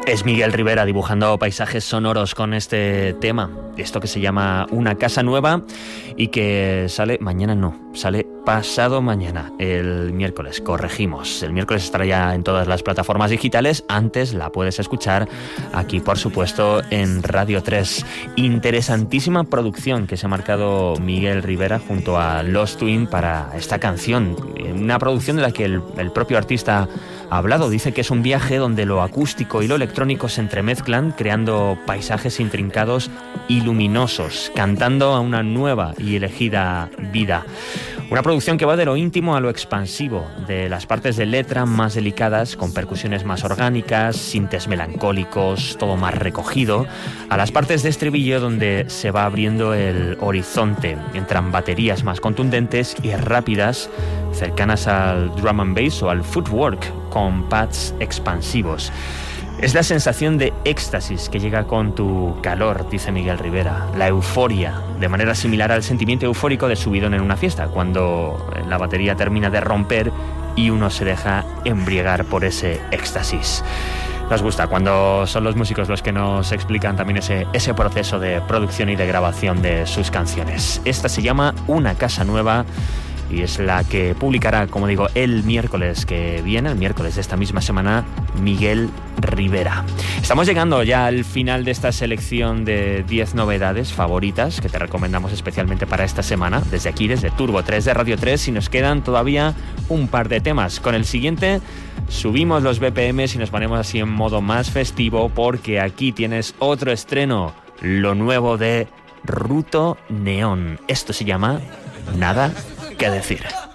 Es Miguel Rivera dibujando paisajes sonoros con este tema, esto que se llama Una casa nueva y que sale mañana, sale pasado mañana, el miércoles, corregimos. El miércoles estará ya en todas las plataformas digitales, antes la puedes escuchar aquí, por supuesto, en Radio 3. Interesantísima producción que se ha marcado Miguel Rivera junto a Lost Twin para esta canción, una producción de la que el propio artista ha hablado. Dice que es un viaje donde lo acústico y lo electrónico se entremezclan, creando paisajes intrincados y luminosos, cantando a una nueva y elegida vida. Una producción que va de lo íntimo a lo expansivo, de las partes de letra más delicadas, con percusiones más orgánicas, sintes melancólicos, todo más recogido, a las partes de estribillo donde se va abriendo el horizonte. Entran baterías más contundentes y rápidas, cercanas al drum and bass o al footwork, con pads expansivos. Es la sensación de éxtasis que llega con tu calor, dice Miguel Rivera. La euforia, de manera similar al sentimiento eufórico de subidón en una fiesta, cuando la batería termina de romper y uno se deja embriagar por ese éxtasis. Nos gusta cuando son los músicos los que nos explican también ese proceso de producción y de grabación de sus canciones. Esta se llama Una casa nueva y es la que publicará, como digo, el miércoles que viene, el miércoles de esta misma semana, Miguel Rivera. Estamos llegando ya al final de esta selección de 10 novedades favoritas que te recomendamos especialmente para esta semana, desde aquí, desde Turbo 3 de Radio 3, y nos quedan todavía un par de temas. Con el siguiente subimos los BPMs y nos ponemos así en modo más festivo, porque aquí tienes otro estreno, lo nuevo de Ruto Neón. Esto se llama Nada que decir.